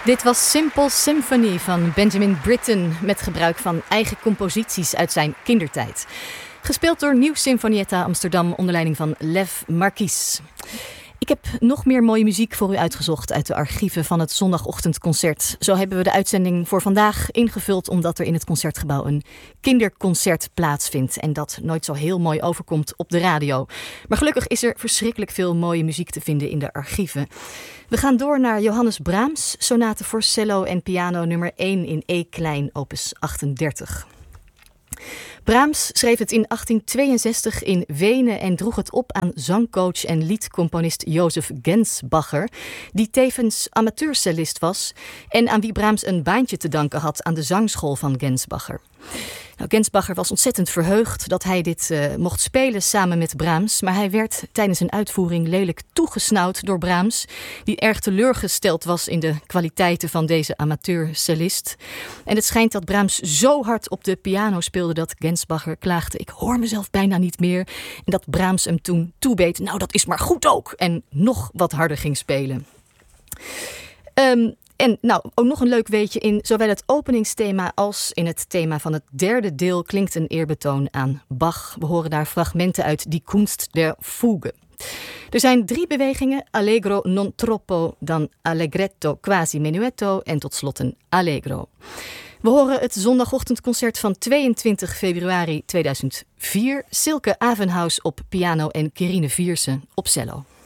Dit was Simple Symphony van Benjamin Britten met gebruik van eigen composities uit zijn kindertijd. Gespeeld door Nieuw Sinfonietta Amsterdam onder leiding van Lev Marquis. Ik heb nog meer mooie muziek voor u uitgezocht uit de archieven van het zondagochtendconcert. Zo hebben we de uitzending voor vandaag ingevuld omdat er in het Concertgebouw een kinderconcert plaatsvindt. En dat nooit zo heel mooi overkomt op de radio. Maar gelukkig is er verschrikkelijk veel mooie muziek te vinden in de archieven. We gaan door naar Johannes Brahms, sonate voor cello en piano nummer 1 in E-klein, opus 38. Brahms schreef het in 1862 in Wenen en droeg het op aan zangcoach en liedcomponist Josef Gensbacher, die tevens amateurcellist was en aan wie Brahms een baantje te danken had aan de zangschool van Gensbacher. Gensbacher was ontzettend verheugd dat hij dit mocht spelen samen met Brahms, maar hij werd tijdens een uitvoering lelijk toegesnauwd door Brahms, die erg teleurgesteld was in de kwaliteiten van deze amateurcellist. En het schijnt dat Brahms zo hard op de piano speelde dat Gensbacher klaagde: "Ik hoor mezelf bijna niet meer." En dat Brahms hem toen toebeet: "Nou, dat is maar goed ook." En nog wat harder ging spelen. En ook nog een leuk weetje: in zowel het openingsthema als in het thema van het derde deel klinkt een eerbetoon aan Bach. We horen daar fragmenten uit Die Kunst der Fuge. Er zijn 3 bewegingen: allegro non troppo, dan allegretto quasi menuetto en tot slot een allegro. We horen het zondagochtendconcert van 22 februari 2004. Silke Avenhaus op piano en Quirine Viersen op cello.